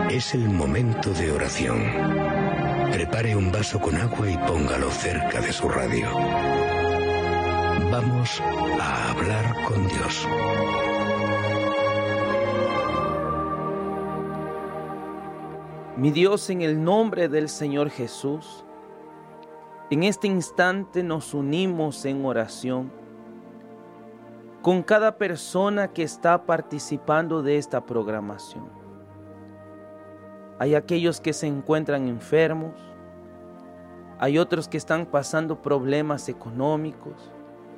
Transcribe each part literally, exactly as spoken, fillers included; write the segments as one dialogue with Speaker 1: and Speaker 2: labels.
Speaker 1: Es el momento de oración. Prepare un vaso con agua y póngalo cerca de su radio. Vamos a hablar con Dios.
Speaker 2: Mi Dios, en el nombre del Señor Jesús, en este instante nos unimos en oración con cada persona que está participando de esta programación. Hay aquellos que se encuentran enfermos, hay otros que están pasando problemas económicos.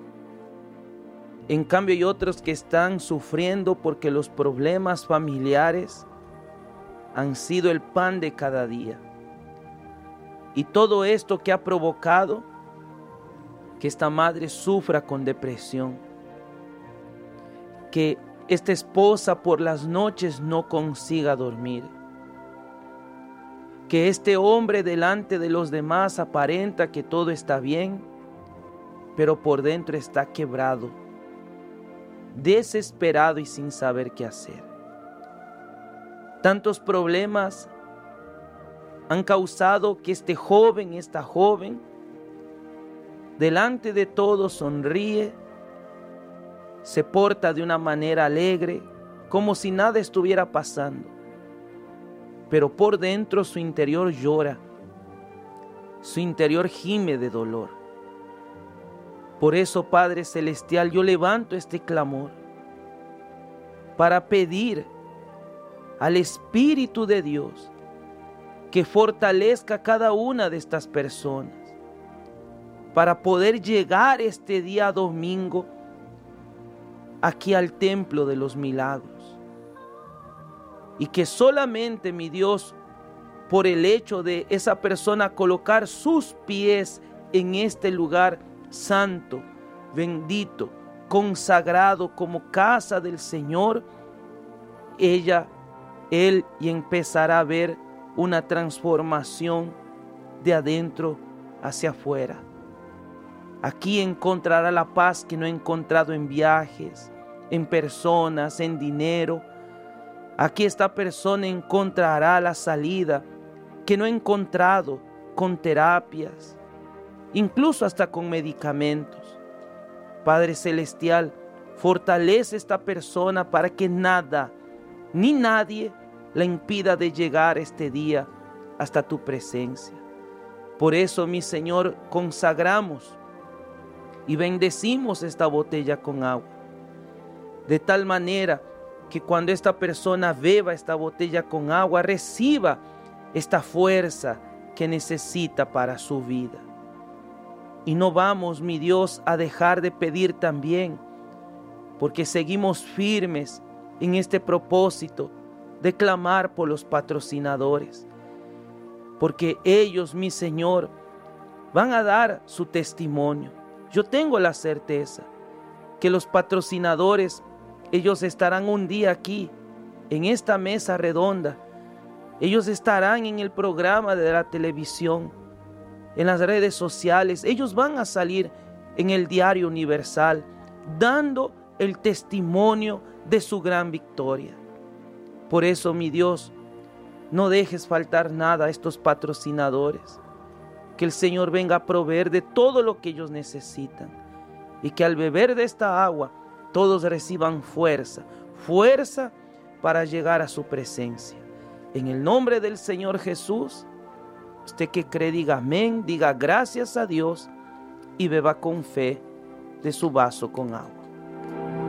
Speaker 2: En cambio hay otros que están sufriendo porque los problemas familiares han sido el pan de cada día. Y todo esto que ha provocado que esta madre sufra con depresión, que esta esposa por las noches no consiga dormir, que este hombre delante de los demás aparenta que todo está bien, pero por dentro está quebrado, desesperado y sin saber qué hacer. Tantos problemas han causado que este joven, esta joven, delante de todos sonríe, se porta de una manera alegre, como si nada estuviera pasando. Pero por dentro su interior llora, su interior gime de dolor. Por eso, Padre Celestial, yo levanto este clamor para pedir al Espíritu de Dios que fortalezca a cada una de estas personas para poder llegar este día domingo aquí al templo de los milagros. Y que solamente, mi Dios, por el hecho de esa persona colocar sus pies en este lugar santo, bendito, consagrado como casa del Señor, ella, él y empezará a ver una transformación de adentro hacia afuera. Aquí encontrará la paz que no ha encontrado en viajes, en personas, en dinero. Aquí esta persona encontrará la salida que no ha encontrado con terapias, incluso hasta con medicamentos. Padre Celestial, fortalece a esta persona para que nada ni nadie la impida de llegar este día hasta tu presencia. Por eso, mi Señor, consagramos y bendecimos esta botella con agua, de tal manera que cuando esta persona beba esta botella con agua, reciba esta fuerza que necesita para su vida. Y no vamos, mi Dios, a dejar de pedir también, porque seguimos firmes en este propósito de clamar por los patrocinadores, porque ellos, mi Señor, van a dar su testimonio. Yo tengo la certeza que los patrocinadores, ellos estarán un día aquí, en esta mesa redonda. Ellos estarán en el programa de la televisión, en las redes sociales. Ellos van a salir en el Diario Universal, dando el testimonio de su gran victoria. Por eso, mi Dios, no dejes faltar nada a estos patrocinadores. Que el Señor venga a proveer de todo lo que ellos necesitan. Y que al beber de esta agua, todos reciban fuerza, fuerza para llegar a su presencia. En el nombre del Señor Jesús, usted que cree, diga amén, diga gracias a Dios y beba con fe de su vaso con agua.